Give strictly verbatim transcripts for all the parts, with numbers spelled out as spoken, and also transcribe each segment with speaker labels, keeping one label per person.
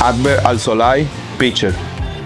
Speaker 1: Adbert Alzolay, pitcher.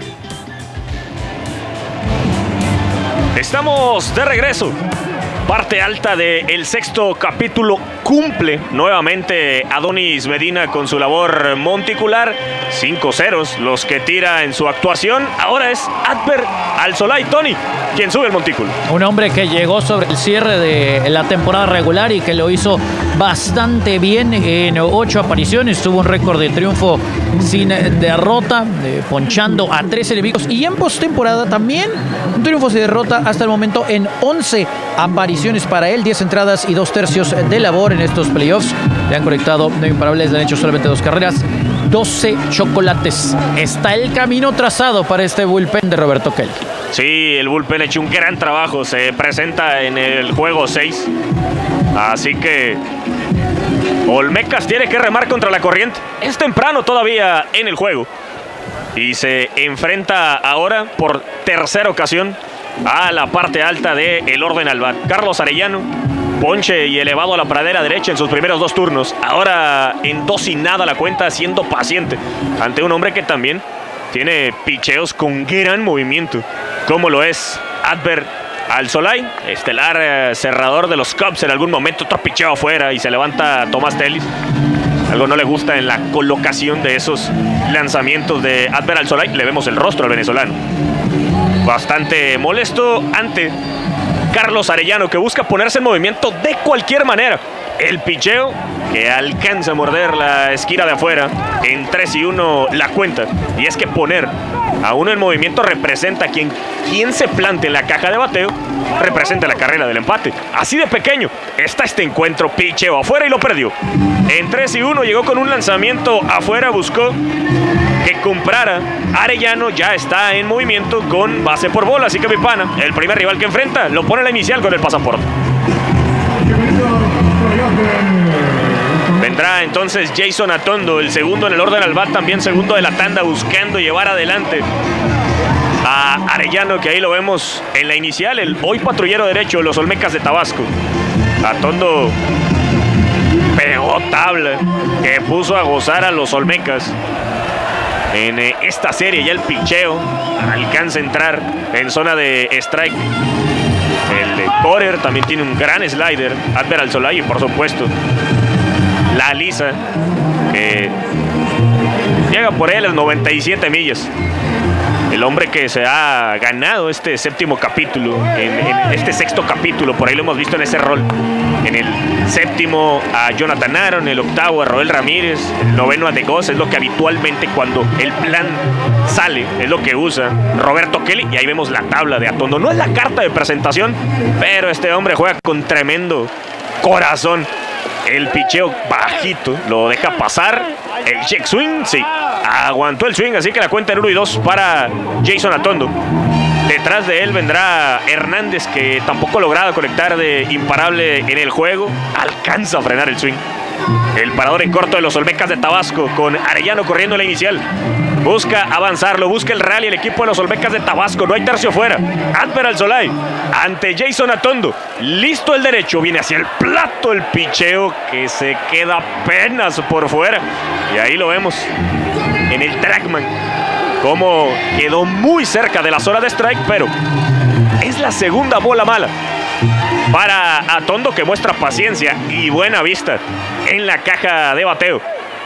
Speaker 2: Estamos de regreso. Parte alta del sexto capítulo cumple nuevamente Adonis Medina con su labor monticular. Cinco ceros los que tira en su actuación. Ahora es Adbert Alzolay, Tony, quien sube el montículo.
Speaker 3: Un hombre que llegó sobre el cierre de la temporada regular y que lo hizo bastante bien en ocho apariciones. Tuvo un récord de triunfo sin derrota, eh, ponchando a tres enemigos. Y en postemporada también un triunfo sin derrota hasta el momento en once apariciones para él, diez entradas y dos tercios de labor en estos playoffs. Le han conectado nueve imparables, le han hecho solamente dos carreras, doce chocolates. Está el camino trazado para este bullpen de Roberto Kelly.
Speaker 2: Sí, el bullpen ha hecho un gran trabajo. Se presenta en el juego seis. Así que Olmecas tiene que remar contra la corriente. Es temprano todavía en el juego. Y se enfrenta ahora por tercera ocasión a la parte alta del orden al bat. Carlos Arellano, ponche y elevado a la pradera derecha en sus primeros dos turnos. Ahora en dos y nada la cuenta, siendo paciente ante un hombre que también tiene picheos con gran movimiento, como lo es Adbert Alzolay, estelar eh, cerrador de los Cubs. En algún momento otro picheo afuera y se levanta Tomás Telis. Algo no le gusta en la colocación de esos lanzamientos de Adbert Alzolay. Le vemos el rostro al venezolano bastante molesto ante Carlos Arellano, que busca ponerse en movimiento de cualquier manera. El picheo que alcanza a morder la esquina de afuera en tres y uno la cuenta. Y es que poner a uno en movimiento representa a quien, quien se plante en la caja de bateo, representa la carrera del empate. Así de pequeño está este encuentro. Picheo afuera y lo perdió. En tres y uno llegó con un lanzamiento afuera, buscó que comprara. Arellano ya está en movimiento con base por bola, así que mi pana, el primer rival que enfrenta, lo pone en la inicial con el pasaporte. Vendrá entonces Jason Atondo, el segundo en el orden al bat, también segundo de la tanda, buscando llevar adelante a Arellano, que ahí lo vemos en la inicial, el hoy patrullero derecho de los Olmecas de Tabasco. Atondo pegó tabla que puso a gozar a los Olmecas en esta serie. Ya el picheo alcanza a entrar en zona de strike. El Porter también tiene un gran slider. Adbert Alzolay, y por supuesto la lisa, que llega por él a las noventa y siete millas. El hombre que se ha ganado este séptimo capítulo, en, en este sexto capítulo, por ahí lo hemos visto en ese rol. En el séptimo a Jonathan Aaron, el octavo a Roel Ramírez, el noveno a De Goss. Es lo que habitualmente cuando el plan sale, es lo que usa Roberto Kelly. Y ahí vemos la tabla de Atondo. No es la carta de presentación, pero este hombre juega con tremendo corazón. El picheo bajito lo deja pasar. El check swing, sí, aguantó el swing, así que la cuenta en uno y dos para Jason Atondo. Detrás de él vendrá Hernández, que tampoco lograba conectar de imparable en el juego. Alcanza a frenar el swing. El parador en corto de los Olmecas de Tabasco, con Arellano corriendo en la inicial. Busca avanzarlo, busca el rally el equipo de los Olmecas de Tabasco. No hay tercio fuera. Adbert Alzolay ante Jason Atondo. Listo el derecho, viene hacia el plato el picheo, que se queda apenas por fuera. Y ahí lo vemos en el trackman, como quedó muy cerca de la zona de strike, pero es la segunda bola mala para Atondo, que muestra paciencia y buena vista en la caja de bateo.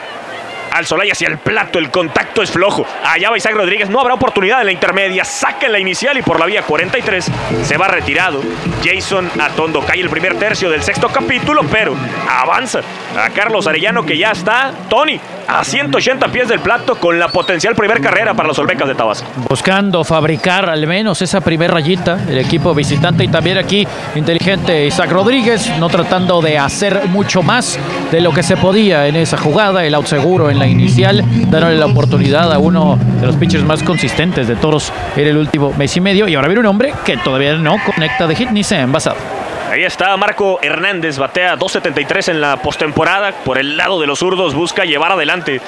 Speaker 2: Alzolay hacia el plato, el contacto es flojo. Allá va Isaac Rodríguez, no habrá oportunidad en la intermedia. Saca en la inicial y por la vía cuarenta y tres se va retirado Jason Atondo. Cae el primer tercio del sexto capítulo, pero avanza a Carlos Arellano, que ya está, Tony, a ciento ochenta pies del plato, con la potencial primer carrera para los Olmecas de Tabasco.
Speaker 3: Buscando fabricar al menos esa primer rayita el equipo visitante, y también aquí inteligente Isaac Rodríguez, no tratando de hacer mucho más de lo que se podía en esa jugada. El out seguro en la inicial, dándole la oportunidad a uno de los pitchers más consistentes de Toros en el último mes y medio. Y ahora viene un hombre que todavía no conecta de hit ni se ha envasado.
Speaker 2: Ahí está Marco Hernández, batea dos setenta y tres en la postemporada. Por el lado de los zurdos busca llevar adelante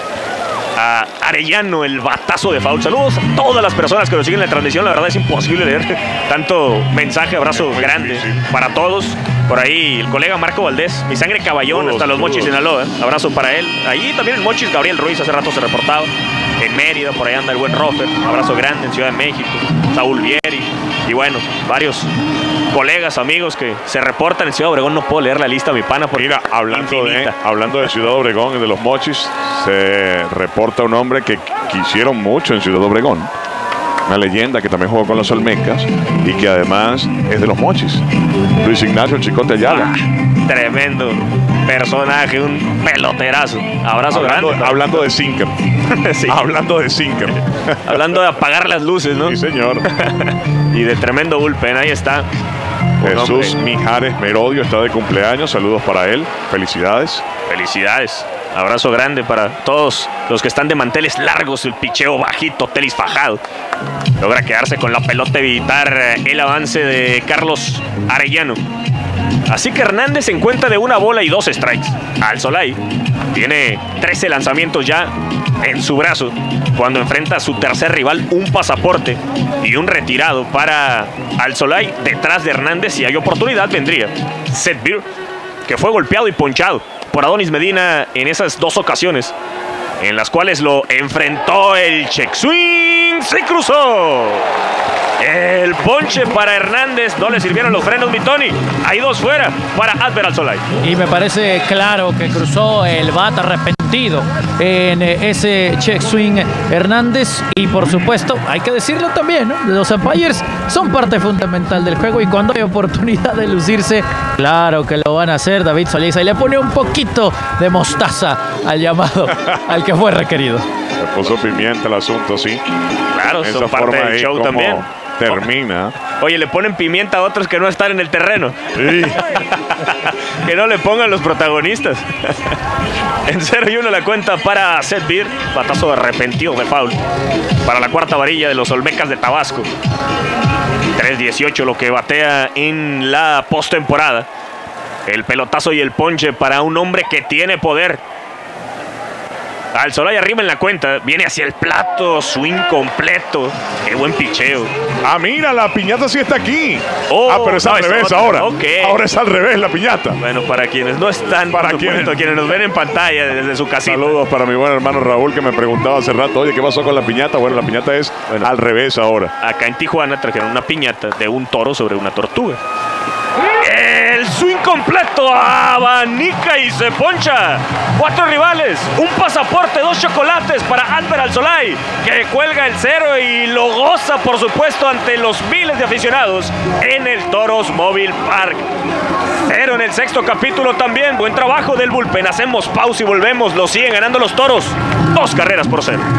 Speaker 2: a Arellano, el batazo de foul. Saludos a todas las personas que nos siguen en la transmisión. La verdad es imposible leer tanto mensaje. Abrazo grande para todos. Por ahí el colega Marco Valdés, mi sangre caballón,
Speaker 4: Todos,
Speaker 2: hasta los Mochis,
Speaker 4: todos.
Speaker 2: Sinaloa. Abrazo para él. Ahí también el Mochis Gabriel Ruiz, hace rato se reportaba. En Mérida, por ahí anda el buen Rofer. Abrazo grande en Ciudad de México. Saúl Vieri. Y bueno, varios colegas, amigos que se reportan en Ciudad Obregón. No puedo leer la lista, mi pana, porque
Speaker 4: Mira, hablando de,
Speaker 2: infinita.
Speaker 4: hablando de Ciudad Obregón y de los Mochis, se reporta un hombre que quisieron mucho en Ciudad Obregón. Una leyenda que también jugó con los Olmecas y que además es de los Mochis. Luis Ignacio Chicote Ayala.
Speaker 2: Ah, tremendo personaje, un peloterazo. Abrazo
Speaker 4: Hablando,
Speaker 2: grande.
Speaker 4: hablando de Sinker.
Speaker 2: Sí.
Speaker 4: Hablando de Sinker.
Speaker 2: Hablando de apagar las luces, ¿no?
Speaker 4: Sí, señor.
Speaker 2: Y de tremendo bullpen, ahí está. Un
Speaker 4: Jesús
Speaker 2: hombre.
Speaker 4: Mijares Merodio está de cumpleaños. Saludos para él. Felicidades.
Speaker 2: Felicidades. Abrazo grande para todos los que están de manteles largos, el picheo bajito, telis fajado. Logra quedarse con la pelota, evitar el avance de Carlos Arellano. Así que Hernández se encuentra de una bola y dos strikes. Alzolay tiene trece lanzamientos ya en su brazo cuando enfrenta a su tercer rival, un pasaporte y un retirado para Alzolay detrás de Hernández. Si hay oportunidad, vendría Seth Beer, que fue golpeado y ponchado por Adonis Medina en esas dos ocasiones en las cuales lo enfrentó el check swing. Se cruzó. El ponche para Hernández. No le sirvieron los frenos, mi Tony. Hay dos fuera para Adver Alzolay.
Speaker 3: Y me parece claro que cruzó el bat arrepentido en ese check swing Hernández. Y por supuesto, hay que decirlo también, ¿no? Los umpires son parte fundamental del juego y cuando hay oportunidad de lucirse, claro que lo van a hacer. David Solís y le pone un poquito de mostaza al llamado, al que fue requerido.
Speaker 4: Le puso pimienta el asunto, sí.
Speaker 2: Claro,
Speaker 4: Esa
Speaker 2: son parte
Speaker 4: forma
Speaker 2: del
Speaker 4: ahí
Speaker 2: show
Speaker 4: como
Speaker 2: también.
Speaker 4: termina.
Speaker 2: Oye, le ponen pimienta a otros que no están en el terreno.
Speaker 4: Sí.
Speaker 2: Que no le pongan los protagonistas. En cero y uno la cuenta para Seth Beer. Batazo arrepentido de foul para la cuarta varilla de los Olmecas de Tabasco. tres dieciocho lo que batea en la postemporada. El pelotazo y el ponche para un hombre que tiene poder. Alzolay arriba en la cuenta. Viene hacia el plato. Swing completo. Qué buen picheo.
Speaker 4: Ah, mira, la piñata sí está aquí.
Speaker 2: Oh,
Speaker 4: ah, pero es
Speaker 2: no,
Speaker 4: al
Speaker 2: es
Speaker 4: revés
Speaker 2: otra.
Speaker 4: ahora.
Speaker 2: Ok.
Speaker 4: Ahora es al revés la piñata.
Speaker 2: Bueno, para quienes no están,
Speaker 4: Para
Speaker 2: por supuesto,
Speaker 4: quienes-
Speaker 2: quienes nos ven en pantalla desde su casita.
Speaker 4: Saludos para mi buen hermano Raúl que me preguntaba hace rato, oye, ¿qué pasó con la piñata? Bueno, la piñata es
Speaker 2: Bueno.
Speaker 4: al revés ahora.
Speaker 2: Acá en Tijuana trajeron una piñata de un toro sobre una tortuga. El swing completo, abanica y se poncha. Cuatro rivales, un pasaporte, dos chocolates para Adver Alzolay, que cuelga el cero y lo goza, por supuesto, ante los miles de aficionados en el Toros Mobile Park. Cero en el sexto capítulo también. Buen trabajo del bullpen. Hacemos pausa y volvemos. Lo siguen ganando los Toros. Dos carreras por cero.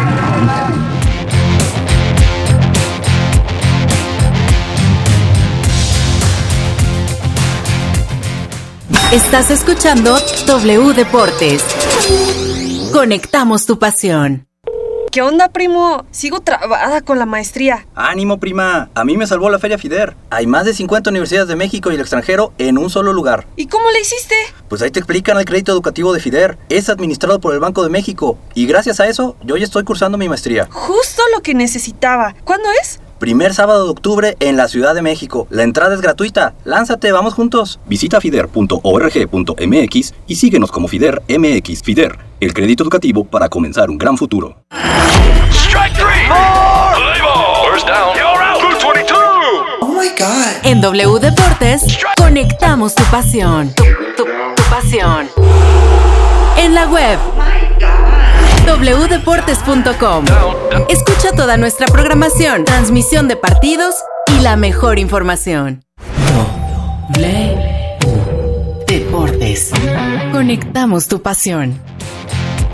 Speaker 5: Estás escuchando W Deportes. Conectamos tu pasión.
Speaker 6: ¿Qué onda, primo? Sigo trabada con la maestría.
Speaker 7: Ánimo, prima. A mí me salvó la Feria FIDER. Hay más de cincuenta universidades de México y el extranjero en un solo lugar.
Speaker 6: ¿Y cómo le hiciste?
Speaker 7: Pues ahí te explican el crédito educativo de FIDER. Es administrado por el Banco de México. Y gracias a eso, yo ya estoy cursando mi maestría.
Speaker 6: Justo lo que necesitaba. ¿Cuándo es?
Speaker 7: Primer sábado de octubre en la Ciudad de México. La entrada es gratuita. Lánzate, vamos juntos. Visita fider punto org punto m x y síguenos como FIDER M X. FIDER, el crédito educativo para comenzar un gran futuro.
Speaker 5: En W Deportes, conectamos tu pasión. Tu, tu- tu pasión. En la web w deportes punto com. Escucha toda nuestra programación, transmisión de partidos y la mejor información. W Deportes. Conectamos tu pasión.